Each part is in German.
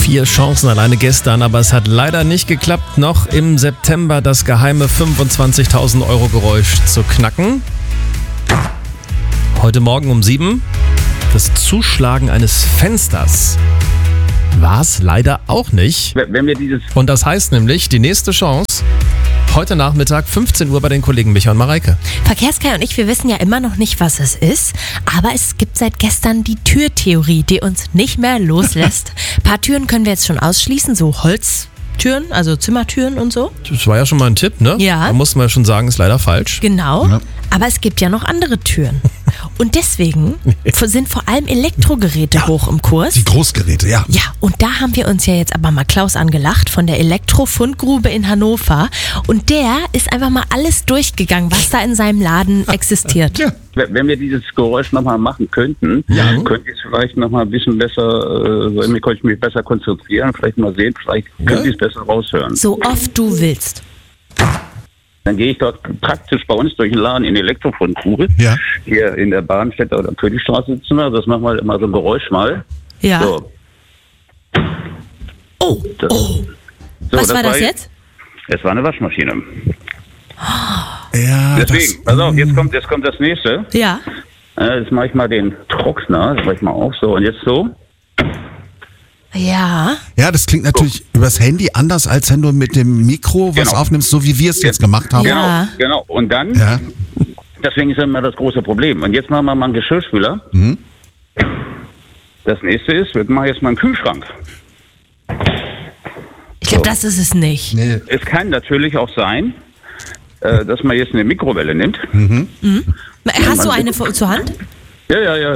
4 Chancen alleine gestern, aber es hat leider nicht geklappt, noch im September das geheime 25.000 Euro Geräusch zu knacken. Heute Morgen um 7 das Zuschlagen eines Fensters. War es leider auch nicht. Wenn wir dieses Und das heißt nämlich, die nächste Chance heute Nachmittag 15 Uhr bei den Kollegen Micha und Mareike. Verkehrskei und ich, wir wissen ja immer noch nicht, was es ist, aber es gibt seit gestern die Türtheorie, die uns nicht mehr loslässt. Ein paar Türen können wir jetzt schon ausschließen, so Holztüren, also Zimmertüren und so. Das war ja schon mal ein Tipp, ne? Ja. Da mussten wir schon sagen, ist leider falsch. Genau, Ja. aber es gibt ja noch andere Türen. Und deswegen sind vor allem Elektrogeräte hoch im Kurs. Die Großgeräte, ja. Ja, und da haben wir uns ja jetzt aber mal Klaus angelacht von der Elektrofundgrube in Hannover. Und der ist einfach mal alles durchgegangen, was da in seinem Laden existiert. Ja. Wenn wir dieses Geräusch nochmal machen könnten, könnte ich es vielleicht nochmal ein bisschen besser, könnte ich mich besser konzentrieren, vielleicht mal sehen, vielleicht könnte ich es besser raushören. So oft du willst. Dann gehe ich dort praktisch bei uns durch den Laden in die Elektrofundgrube. Ja. Hier in der Bahnstädter oder Königstraße sitzen wir, das machen wir immer so ein Geräusch mal. Ja. So. Oh, Das, oh. so, Was war das jetzt? Es war eine Waschmaschine. Ja, Deswegen, pass auf, jetzt kommt das nächste. Ja. Jetzt mache ich mal den Trockner, das mache ich mal auf, so, und jetzt so. Ja. das klingt natürlich übers Handy anders, als wenn du mit dem Mikro was Genau. aufnimmst, so wie wir es jetzt gemacht haben. Ja. Genau. Und dann, Ja. deswegen ist immer das große Problem. Und jetzt machen wir mal einen Geschirrspüler. Das nächste ist, wir machen jetzt mal einen Kühlschrank. Ich glaube, das ist es nicht. Nee. Es kann natürlich auch sein, dass man jetzt eine Mikrowelle nimmt. Hast du eine zur Hand? Ja.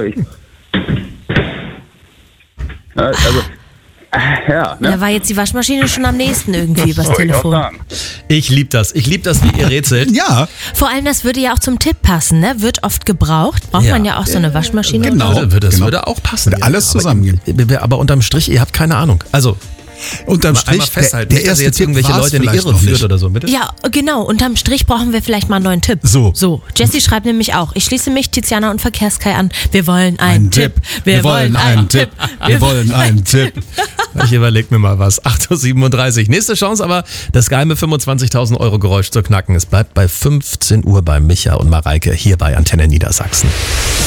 Also, ja, ne? Da war jetzt die Waschmaschine schon am nächsten irgendwie übers Soll ich auch Telefon. sagen. Ich liebe das. Ich liebe das, wie ihr rätselt. Ja, Vor allem, das würde ja auch zum Tipp passen, ne? Wird oft gebraucht. Braucht Ja. man ja auch so eine Waschmaschine. Genau. Das würde auch passen. Würde alles aber, zusammengehen. Aber unterm Strich, ihr habt keine Ahnung. Also, unterm einmal Strich, festhalten, der nicht, dass ihr erste jetzt Tipp irgendwelche war's Leute in die vielleicht Irre noch führt nicht. oder so, bitte? Ja, genau. Unterm Strich brauchen wir vielleicht mal einen neuen Tipp. So. Jessie schreibt nämlich auch, ich schließe mich Tiziana und Verkehrskei an. Wir wollen einen Tipp. Wir wollen einen Tipp. Wir wollen einen Tipp. Ich überlege mir mal was. 8.37 Uhr. Nächste Chance aber, das geheime 25.000 Euro Geräusch zu knacken. Es bleibt bei 15 Uhr bei Micha und Mareike hier bei Antenne Niedersachsen.